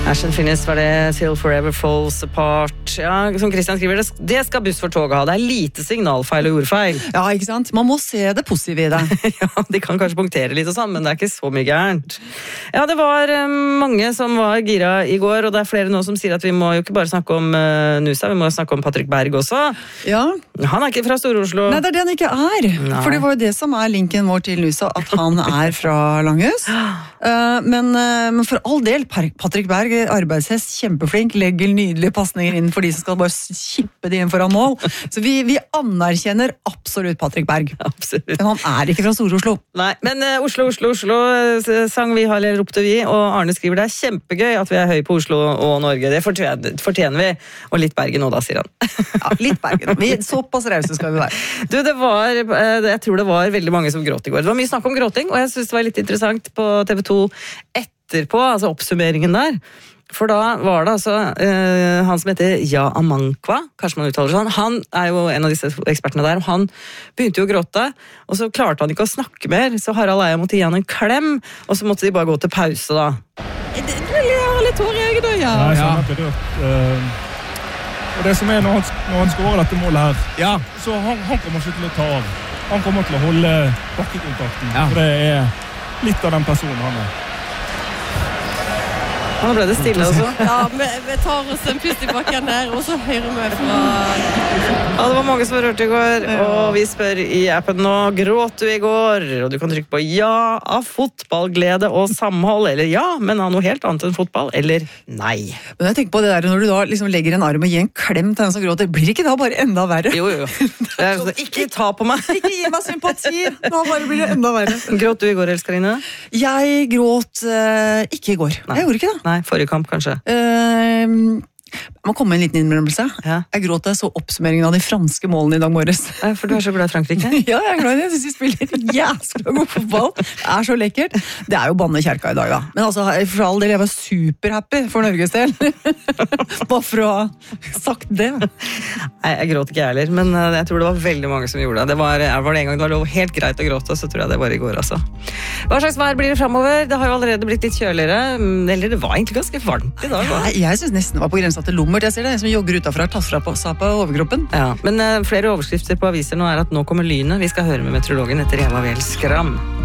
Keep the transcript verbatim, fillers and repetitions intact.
Ash and Finnis var det, Till Forever Falls Apart. Ja, som Christian skriver, det skal buss for tog ha. Det er lite signalfeil og ordfeil. Ja, ikke sant? Man må se det positive i det. Ja, de kan kanskje punktere litt og sånn, men det er ikke så mye gærent. Ja, det var um, mange som var gira i går, og det er flere nå som sier at vi må jo ikke bare snakke om uh, Nusa, vi må snakke om Patrick Berg også. Ja. Han er ikke fra Stor-Oslo. Nei, det er det han ikke er. Nei. For det var jo det som er linken vår til Nusa, at han er fra Langhus. Uh, men, uh, men for all del, Patrick Berg, arbeidshest, kjempeflink, legger nydelige passninger inn for de som skal bare kippe de inn foran mål. Så vi, vi anerkjenner absolutt Patrick Berg. Absolutt. Men han er ikke fra Stor-Oslo. Nei, men uh, Oslo, Oslo, Oslo sang vi har eller ropte vi, og Arne skriver det er kjempegøy at vi er høy på Oslo og Norge. Det fortjener, fortjener vi. Og litt Bergen nå da, sier han. Ja, litt Bergen. Vi, såpass rause skal vi være. Du, det var, jeg tror det var veldig mange som gråt i går. Det var mye snakk om gråting, og jeg synes det var litt interessant på T V to etterpå, altså oppsummeringen der. For da var det altså uh, han som heter Ja Amankwa, kanskje man uttaler sånn, han er jo en av disse ekspertene der, og han begynte jo å gråte, og så klarte han ikke å snakke mer, så Harald Eia måtte gi han en klem, og så måtte de bare gå til pause da. Det er litt tår i øyet da, ja. Nei, sånn at det er uh, og det som er når han, når han skårer dette målet her, ja. Så han, han kommer ikke til å ta av. Han kommer til å holde bakkekontakten, ja. For det er litt av den personen han er. Nå ble det stille også. Ja, vi, vi tar oss en pust i bakken her, og så hører vi fra... Ja, det var mange som rørte i går, og vi spør i appen nå, gråt du i går? Og du kan trykke på ja av fotball, glede og samhold, eller ja, men av noe helt annet enn fotball, eller nei. Men jeg tenker på det der, når du da liksom legger en arm og gir en klem til den som gråter, blir det ikke da bare enda verre? Jo, jo. Det er sånn, ikke ta på meg. Ikke gi meg sympati, da bare blir det enda verre. Gråt du i går, Elskarine? Jeg gråt uh, ikke i går. Nei. Jeg gjorde ikke det. Nei, forrige kamp kanskje. Uh, jeg må komme med en liten innrømmelse. Ja. Jeg gråt da jeg så oppsummeringen av de franske målene i dag morges. Ja, for du er så glad i Frankrike? Ja, jeg er glad i det. Jeg synes de spiller jævla god fotball. Det er så lekkert. Det er jo banne kjerka i dag da. Men altså, for all del, jeg var superhappy for Norges del. Bare for å ha sagt det. Nei, jeg gråt ikke jeg heller, men jeg tror det var veldig mange som gjorde det. Det var, var det en gang det var lov helt greit å gråte, så tror jeg det var i går altså. Hva slags vær blir det fremover? Det har jo allerede blitt litt kjøligere, eller det var egentlig ganske varmt i dag. Ja, jeg synes nesten det var på grensa til lummert. Jeg ser det, en som jogger utenfor, tatt fra på, sa på overkroppen. Ja, men uh, flere overskrifter på aviser nå er at nå kommer lynet. Vi skal høre med meteorologen etter Eva Vel Skram.